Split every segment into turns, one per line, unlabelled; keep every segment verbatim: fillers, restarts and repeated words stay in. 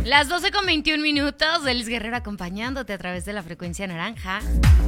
Las doce con veintiún minutos, Delis Guerrero acompañándote a través de la frecuencia naranja.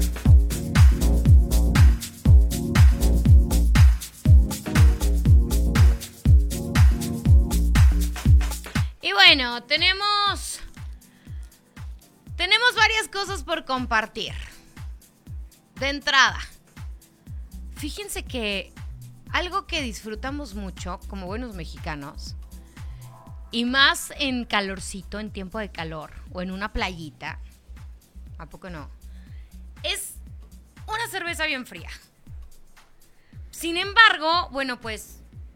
Y bueno, tenemos... Tenemos varias cosas por compartir. De entrada, fíjense que algo que disfrutamos mucho como buenos mexicanos, y más en calorcito, en tiempo de calor, o en una playita, ¿a poco no? Es una cerveza bien fría. Sin embargo, bueno, pues,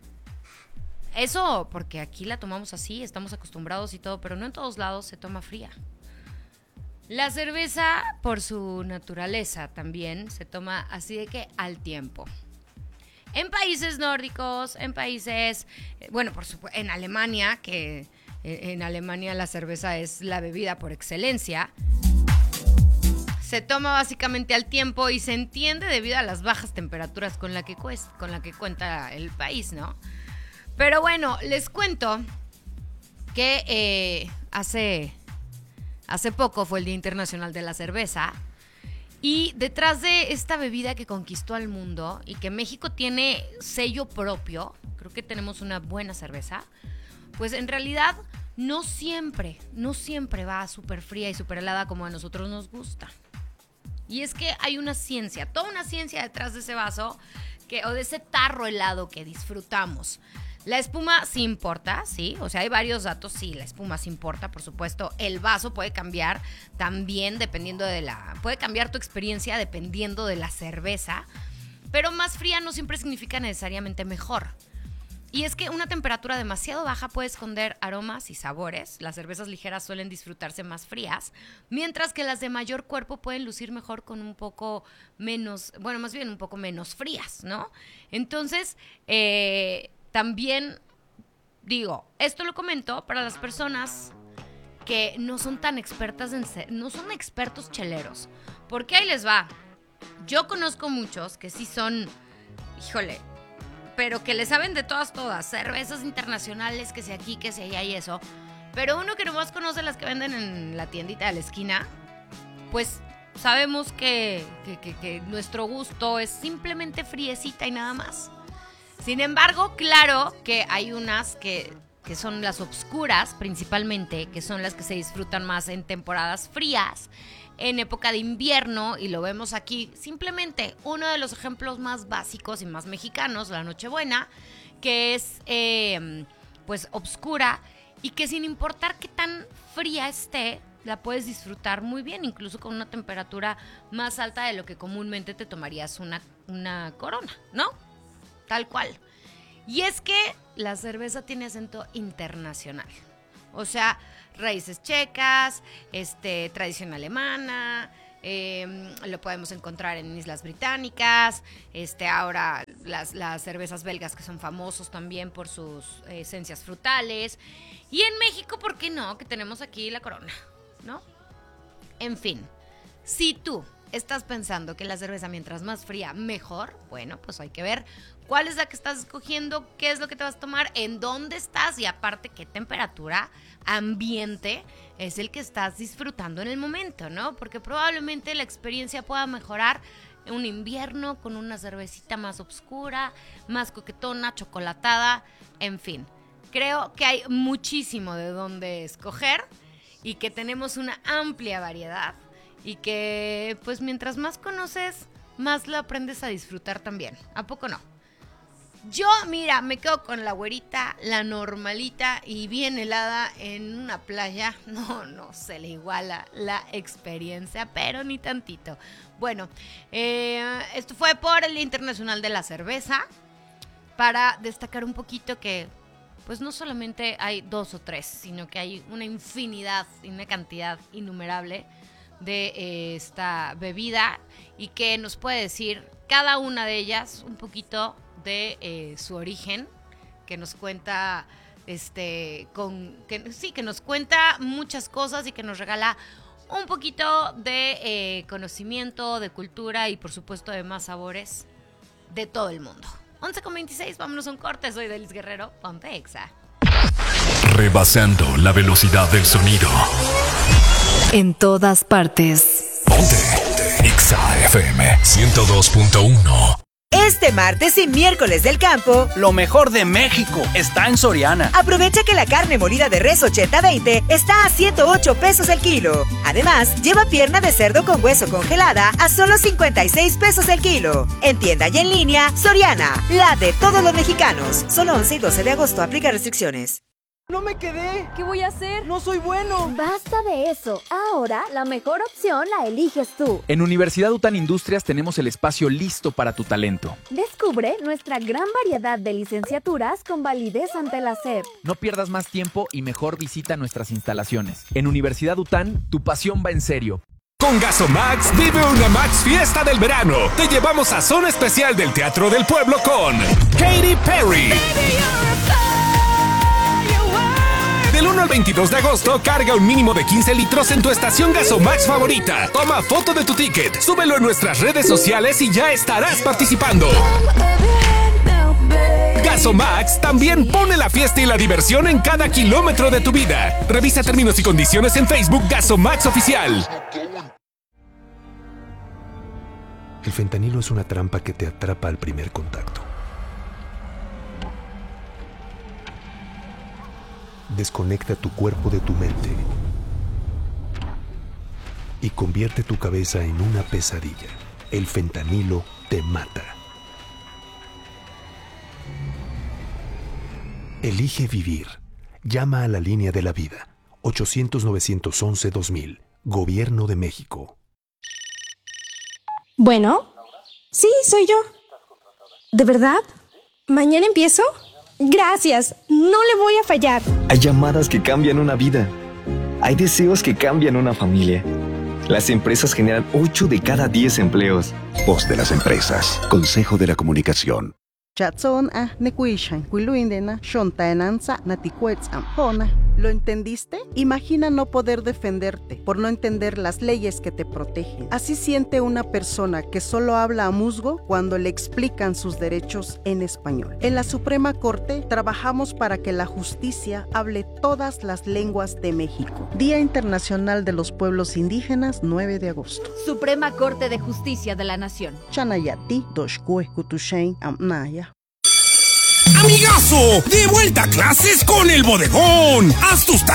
eso porque aquí la tomamos así, estamos acostumbrados y todo, pero no en todos lados se toma fría. La cerveza, por su naturaleza también, se toma así de que al tiempo. En países nórdicos, en países, bueno, por supuesto, en Alemania, que en Alemania la cerveza es la bebida por excelencia, se toma básicamente al tiempo y se entiende debido a las bajas temperaturas con la que, cuesta, con la que cuenta el país, ¿no? Pero bueno, les cuento que eh, hace, hace poco fue el Día Internacional de la Cerveza. Y detrás de esta bebida que conquistó al mundo y que México tiene sello propio, creo que tenemos una buena cerveza, pues en realidad no siempre, no siempre va súper fría y súper helada como a nosotros nos gusta. Y es que hay una ciencia, toda una ciencia detrás de ese vaso que, o de ese tarro helado que disfrutamos. La espuma sí importa, sí, o sea, hay varios datos, sí, la espuma sí importa, por supuesto. El vaso puede cambiar también dependiendo de la... Puede cambiar tu experiencia dependiendo de la cerveza, pero más fría no siempre significa necesariamente mejor. Y es que una temperatura demasiado baja puede esconder aromas y sabores. Las cervezas ligeras suelen disfrutarse más frías, mientras que las de mayor cuerpo pueden lucir mejor con un poco menos, bueno, más bien un poco menos frías, ¿no? Entonces, eh... también, digo, esto lo comento para las personas que no son tan expertas, en no son expertos cheleros. Porque ahí les va. Yo conozco muchos que sí son, híjole, pero que le saben de todas, todas. Cervezas internacionales, que si aquí, que si allá y eso. Pero uno que nomás conoce las que venden en la tiendita de la esquina, pues sabemos que, que, que, que nuestro gusto es simplemente friecita y nada más. Sin embargo, claro que hay unas que, que son las obscuras principalmente, que son las que se disfrutan más en temporadas frías, en época de invierno, y lo vemos aquí. Simplemente uno de los ejemplos más básicos y más mexicanos, la Nochebuena, que es eh, pues obscura y que sin importar qué tan fría esté, la puedes disfrutar muy bien, incluso con una temperatura más alta de lo que comúnmente te tomarías una, una Corona, ¿no? Tal cual. Y es que la cerveza tiene acento internacional. O sea, raíces checas, este, tradición alemana, eh, lo podemos encontrar en Islas Británicas, este, ahora las, las cervezas belgas que son famosos también por sus eh, esencias frutales. Y en México, ¿por qué no? Que tenemos aquí la Corona, ¿no? En fin, si tú estás pensando que la cerveza mientras más fría mejor, bueno, pues hay que ver cuál es la que estás escogiendo, qué es lo que te vas a tomar, en dónde estás y aparte qué temperatura ambiente es el que estás disfrutando en el momento, ¿no? Porque probablemente la experiencia pueda mejorar en un invierno con una cervecita más oscura, más coquetona, chocolatada, en fin. Creo que hay muchísimo de dónde escoger y que tenemos una amplia variedad. Y que, pues, mientras más conoces, más lo aprendes a disfrutar también. ¿A poco no? Yo, mira, me quedo con la güerita, la normalita y bien helada en una playa. No, no se le iguala la experiencia, pero ni tantito. Bueno, eh, esto fue por el Día Internacional de la Cerveza. Para destacar un poquito que, pues, no solamente hay dos o tres, sino que hay una infinidad y una cantidad innumerable de eh, esta bebida y que nos puede decir cada una de ellas un poquito de eh, su origen, que nos cuenta este con que sí que nos cuenta muchas cosas y que nos regala un poquito de eh, conocimiento, de cultura y por supuesto de más sabores de todo el mundo. once con veintiséis, vámonos a un corte. Soy Delis Guerrero, ponte Exa.
rebasando la velocidad del sonido.
En todas partes.
Ponte, ponte. Exa F M ciento dos punto uno.
Este martes y miércoles del campo,
lo mejor de México está en Soriana.
Aprovecha que la carne molida de res ochenta veinte está a ciento ocho pesos el kilo. Además, lleva pierna de cerdo con hueso congelada a solo cincuenta y seis pesos el kilo. En tienda y en línea, Soriana, la de todos los mexicanos. Solo once y doce de agosto, aplica restricciones.
¡No me quedé!
¿Qué voy a hacer?
¡No soy bueno!
Basta de eso. Ahora, la mejor opción la eliges tú.
En Universidad UTAN Industrias tenemos el espacio listo para tu talento.
Descubre nuestra gran variedad de licenciaturas con validez ante la S E P.
No pierdas más tiempo y mejor visita nuestras instalaciones. En Universidad UTAN, tu pasión va en serio.
Con Gasomax, vive una Max Fiesta del verano. Te llevamos a zona especial del Teatro del Pueblo con Katy Perry. Del uno al veintidós de agosto, carga un mínimo de quince litros en tu estación Gasomax favorita. Toma foto de tu ticket, súbelo en nuestras redes sociales y ya estarás participando. Gasomax también pone la fiesta y la diversión en cada kilómetro de tu vida. Revisa términos y condiciones en Facebook Gasomax Oficial.
El fentanilo es una trampa que te atrapa al primer contacto. Desconecta tu cuerpo de tu mente y convierte tu cabeza en una pesadilla. El fentanilo te mata. Elige vivir. Llama a la línea de la vida. ochocientos, novecientos once, dos mil. Gobierno de México.
Bueno, sí, soy yo. ¿De verdad? ¿Mañana empiezo? Gracias, no le voy a fallar.
Hay llamadas que cambian una vida. Hay deseos que cambian una familia. Las empresas generan ocho de cada diez empleos.
Voz de las empresas. Consejo de la Comunicación.
¿Lo entendiste? Imagina no poder defenderte por no entender las leyes que te protegen. Así siente una persona que solo habla a musgo cuando le explican sus derechos en español. En la Suprema Corte trabajamos para que la justicia hable todas las lenguas de México. Día Internacional de los Pueblos Indígenas, nueve de agosto.
Suprema Corte de Justicia de la Nación.
Chanayati, Doshkue, Kutushain, Amnaya.
¡Amigazo! ¡De vuelta a clases con el bodegón! ¡Haz tus